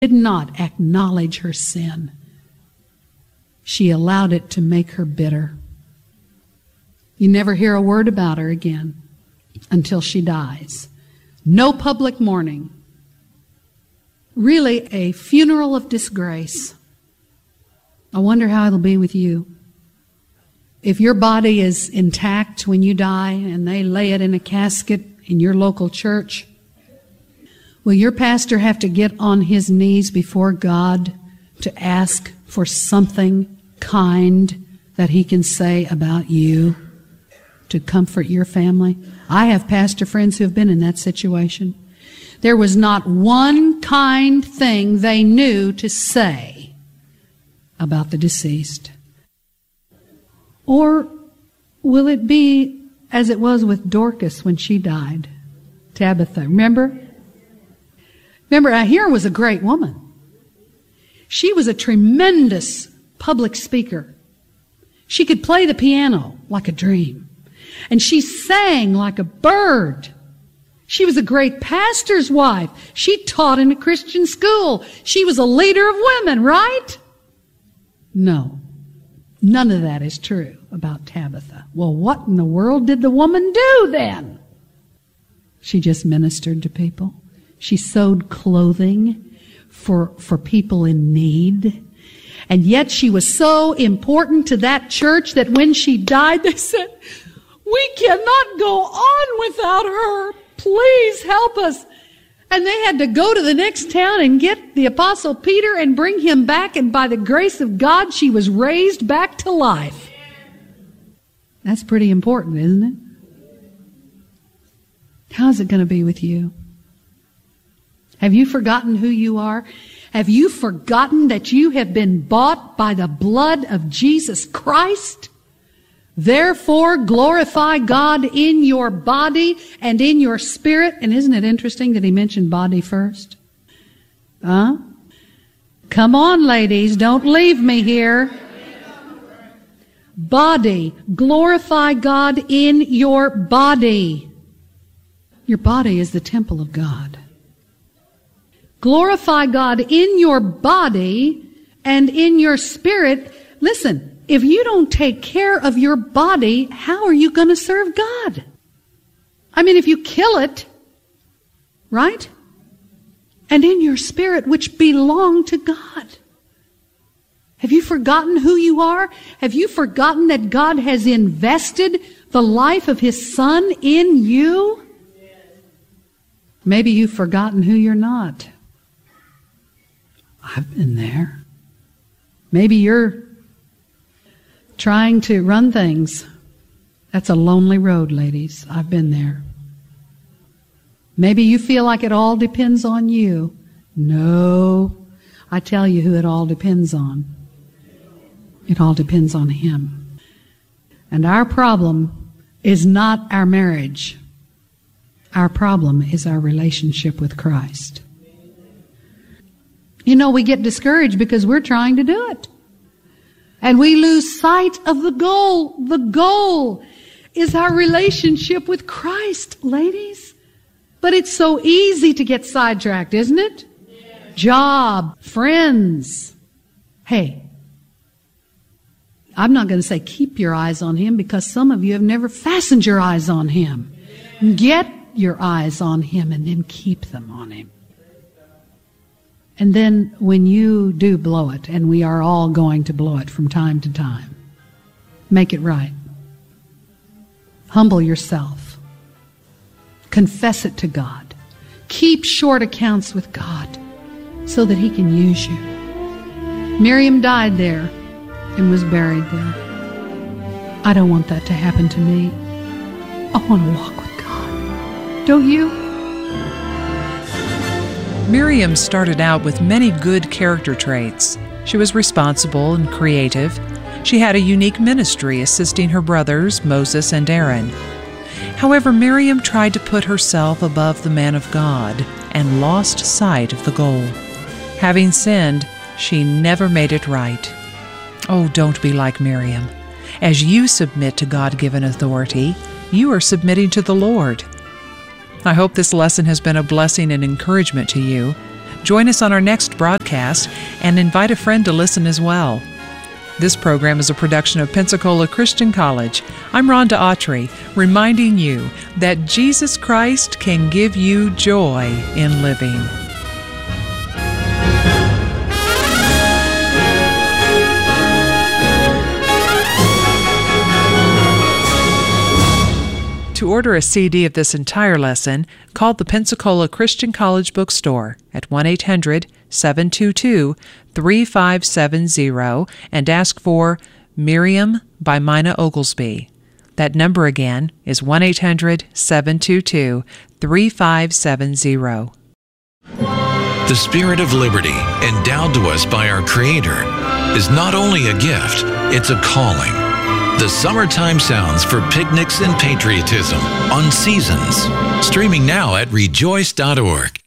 did not acknowledge her sin. She allowed it to make her bitter. You never hear a word about her again until she dies. No public mourning. Really a funeral of disgrace. I wonder how it'll be with you. If your body is intact when you die and they lay it in a casket in your local church, will your pastor have to get on his knees before God to ask for something kind that he can say about you to comfort your family? I have pastor friends who have been in that situation. There was not one kind thing they knew to say about the deceased. Or will it be as it was with Dorcas when she died? Tabitha, remember? Ahira was a great woman. She was a tremendous public speaker. She could play the piano like a dream. And she sang like a bird. She was a great pastor's wife. She taught in a Christian school. She was a leader of women, right? No. None of that is true about Tabitha. Well, what in the world did the woman do then? She just ministered to people. She sewed clothing for people in need. And yet she was so important to that church that when she died, they said, "We cannot go on without her. Please help us." And they had to go to the next town and get the Apostle Peter and bring him back. And by the grace of God, she was raised back to life. That's pretty important, isn't it? How's it going to be with you? Have you forgotten who you are? Have you forgotten that you have been bought by the blood of Jesus Christ? Therefore, glorify God in your body and in your spirit. And isn't it interesting that he mentioned body first? Come on, ladies, don't leave me here. Body. Glorify God in your body. Your body is the temple of God. Glorify God in your body and in your spirit. Listen. If you don't take care of your body, how are you going to serve God? I mean, if you kill it, right? And in your spirit, which belong to God. Have you forgotten who you are? Have you forgotten that God has invested the life of His Son in you? Maybe you've forgotten who you're not. I've been there. Maybe you're trying to run things. That's a lonely road, ladies. I've been there. Maybe you feel like it all depends on you. No, I tell you who it all depends on. It all depends on Him. And our problem is not our marriage. Our problem is our relationship with Christ. You know, we get discouraged because we're trying to do it. And we lose sight of the goal. The goal is our relationship with Christ, ladies. But it's so easy to get sidetracked, isn't it? Yeah. Job, friends. Hey, I'm not going to say keep your eyes on Him because some of you have never fastened your eyes on Him. Yeah. Get your eyes on Him and then keep them on Him. And then when you do blow it, and we are all going to blow it from time to time, make it right. Humble yourself. Confess it to God. Keep short accounts with God so that He can use you. Miriam died there and was buried there. I don't want that to happen to me. I want to walk with God. Don't you? Miriam started out with many good character traits. She was responsible and creative. She had a unique ministry assisting her brothers, Moses and Aaron. However, Miriam tried to put herself above the man of God and lost sight of the goal. Having sinned, she never made it right. Oh, don't be like Miriam. As you submit to God-given authority, you are submitting to the Lord. I hope this lesson has been a blessing and encouragement to you. Join us on our next broadcast and invite a friend to listen as well. This program is a production of Pensacola Christian College. I'm Rhonda Autry, reminding you that Jesus Christ can give you joy in living. To order a CD of this entire lesson, call the Pensacola Christian College bookstore at 1-800-722-3570 and ask for Miriam by Mina Oglesby. That number again is 1-800-722-3570. The spirit of liberty endowed to us by our Creator is not only a gift, it's a calling. The Summertime Sounds for Picnics and Patriotism on Seasons. Streaming now at rejoice.org.